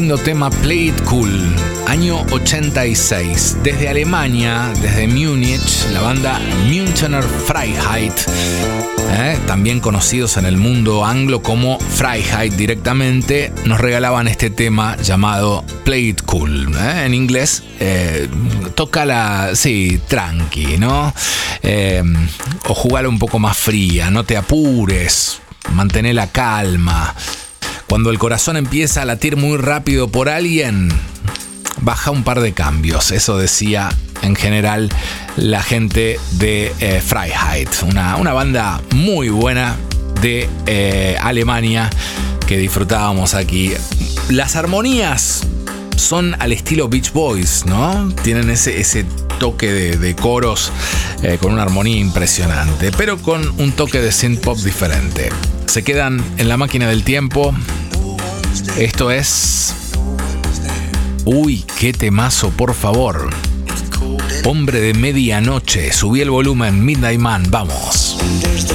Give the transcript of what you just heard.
Tema Play It Cool, año 86. Desde Alemania, desde Múnich, la banda Münchener Freiheit, también conocidos en el mundo anglo como Freiheit directamente, nos regalaban este tema llamado Play It Cool. En inglés, tócala, sí, tranqui, ¿no? O jugala un poco más fría, no te apures, mantén la calma. Cuando el corazón empieza a latir muy rápido por alguien, baja un par de cambios. Eso decía en general la gente de Freiheit, una banda muy buena de Alemania que disfrutábamos aquí. Las armonías son al estilo Beach Boys, ¿no? Tienen ese toque de coros con una armonía impresionante, pero con un toque de synth pop diferente. Se quedan en la máquina del tiempo. Esto es... Uy, qué temazo, por favor. Hombre de medianoche, subí el volumen, Midnight Man, vamos.